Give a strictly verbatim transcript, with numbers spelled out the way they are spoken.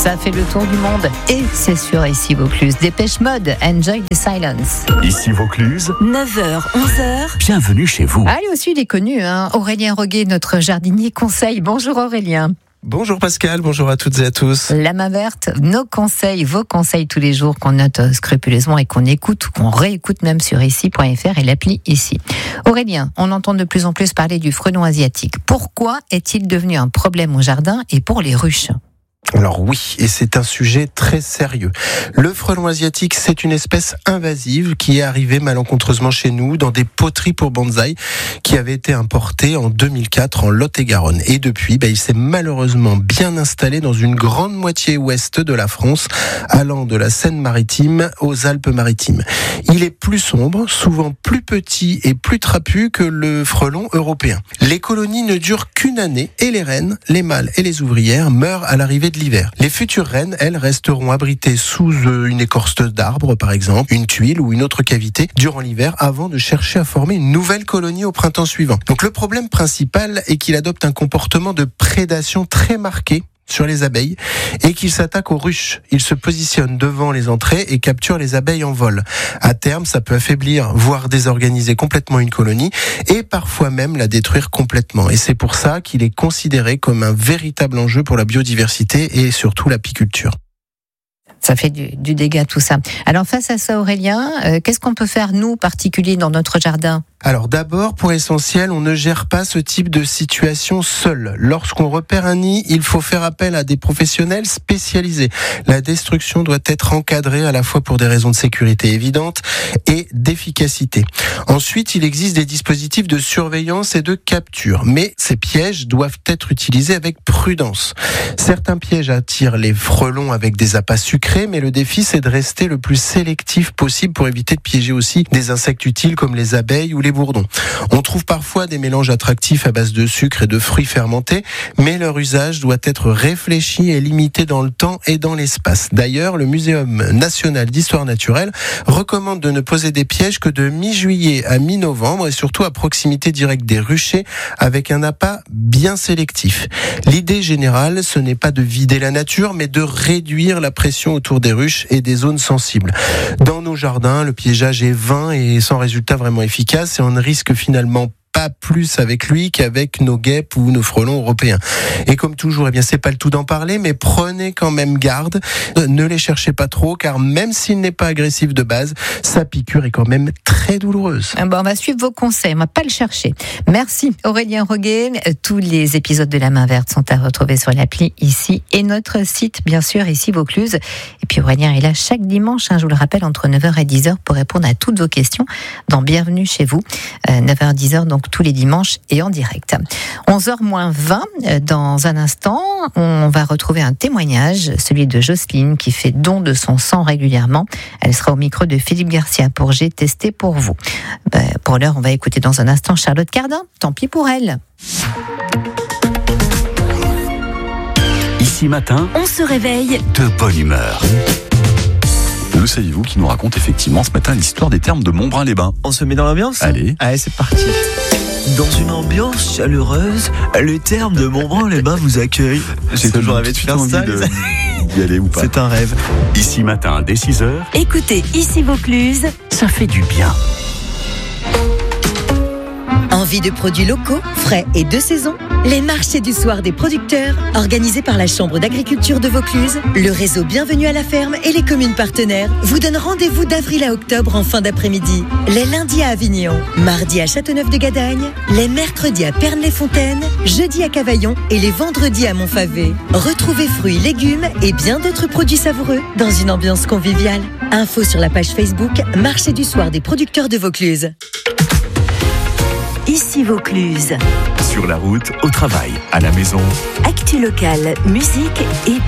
Ça fait le tour du monde et c'est sur Ici Vaucluse. Dépêche Mode, Enjoy the Silence. Ici Vaucluse, neuf heures, onze heures. Bienvenue chez vous. Ah, lui aussi, il est connu, hein. Aurélien Roguet, notre jardinier conseil. Bonjour Aurélien. Bonjour Pascal, bonjour à toutes et à tous. La main verte, nos conseils, vos conseils tous les jours qu'on note scrupuleusement et qu'on écoute ou qu'on réécoute même sur ici point f r et l'appli Ici. Aurélien, on entend de plus en plus parler du frelon asiatique. Pourquoi est-il devenu un problème au jardin et pour les ruches ? Alors oui, et c'est un sujet très sérieux. Le frelon asiatique, c'est une espèce invasive qui est arrivée malencontreusement chez nous dans des poteries pour bonsaï qui avaient été importées en deux mille quatre en Lot-et-Garonne. Et depuis, bah, il s'est malheureusement bien installé dans une grande moitié ouest de la France, allant de la Seine-Maritime aux Alpes-Maritimes. Il est plus sombre, souvent plus petit et plus trapu que le frelon européen. Les colonies ne durent qu'une année et les reines, les mâles et les ouvrières meurent à l'arrivée de l'hiver. Les futures reines, elles, resteront abritées sous une écorce d'arbre, par exemple, une tuile ou une autre cavité durant l'hiver avant de chercher à former une nouvelle colonie au printemps suivant. Donc le problème principal est qu'il adopte un comportement de prédation très marqué sur les abeilles et qu'il s'attaque aux ruches. Il se positionne devant les entrées et capture les abeilles en vol. À terme, ça peut affaiblir, voire désorganiser complètement une colonie et parfois même la détruire complètement. Et c'est pour ça qu'il est considéré comme un véritable enjeu pour la biodiversité et surtout l'apiculture. Ça fait du, du dégât tout ça. Alors face à ça Aurélien, euh, qu'est-ce qu'on peut faire nous, particuliers, dans notre jardin ? Alors d'abord, pour essentiel, on ne gère pas ce type de situation seul. Lorsqu'on repère un nid, il faut faire appel à des professionnels spécialisés. La destruction doit être encadrée à la fois pour des raisons de sécurité évidentes et d'efficacité. Ensuite, il existe des dispositifs de surveillance et de capture, mais ces pièges doivent être utilisés avec prudence. Certains pièges attirent les frelons avec des appâts sucrés, mais le défi c'est de rester le plus sélectif possible pour éviter de piéger aussi des insectes utiles comme les abeilles ou les bourdons. On trouve parfois des mélanges attractifs à base de sucre et de fruits fermentés, mais leur usage doit être réfléchi et limité dans le temps et dans l'espace. D'ailleurs, le Muséum national d'histoire naturelle recommande de ne poser des pièges que de mi-juillet à mi-novembre et surtout à proximité directe des ruchers avec un appât bien sélectif. L'idée générale, ce n'est pas de vider la nature, mais de réduire la pression autour des ruches et des zones sensibles. Dans nos jardins, le piégeage est vain et sans résultat vraiment efficace. Et on ne risque finalement pas plus avec lui qu'avec nos guêpes ou nos frelons européens. Et comme toujours, eh bien, c'est pas le tout d'en parler, mais prenez quand même garde. Ne les cherchez pas trop, car même s'il n'est pas agressif de base, sa piqûre est quand même très douloureuse. Ah bon, on va suivre vos conseils, on va pas le chercher. Merci Aurélien Roguet. Tous les épisodes de La Main Verte sont à retrouver sur l'appli Ici et notre site, bien sûr, Ici Vaucluse. Et puis Aurélien est là chaque dimanche, hein, je vous le rappelle, entre neuf heures et dix heures pour répondre à toutes vos questions dans Bienvenue chez vous. Euh, neuf heures dix heures, donc tous les dimanches et en direct. onze heures moins vingt, dans un instant, on va retrouver un témoignage, celui de Jocelyne qui fait don de son sang régulièrement. Elle sera au micro de Philippe Garcia pour J'ai testé pour vous. Ben, pour l'heure, on va écouter dans un instant Charlotte Cardin. Tant pis pour elle. Ici matin, On se réveille de bonne humeur. Le saviez-vous qui nous raconte effectivement ce matin l'histoire des thermes de Montbrun-les-Bains. On se met dans l'ambiance ? Allez. Allez, c'est parti. Dans une ambiance chaleureuse, les thermes de Montbrun-les-Bains vous accueillent. J'ai toujours rêvé de faire ça. de... d'y aller ou pas. C'est un rêve. Ici matin, dès six heures, Écoutez Ici Vaucluse. ça fait du bien. Envie de produits locaux, frais et de saison ? Les marchés du soir des producteurs, organisés par la Chambre d'agriculture de Vaucluse, le réseau Bienvenue à la ferme et les communes partenaires vous donnent rendez-vous d'avril à octobre en fin d'après-midi. Les lundis à Avignon, mardi à Châteauneuf-de-Gadagne, les mercredis à Pernes-les-Fontaines, jeudi à Cavaillon et les vendredis à Montfavet. Retrouvez fruits, légumes et bien d'autres produits savoureux dans une ambiance conviviale. Info sur la page Facebook Marché du soir des producteurs de Vaucluse. Ici Vaucluse. Sur la route, au travail, à la maison. Actu locale, musique et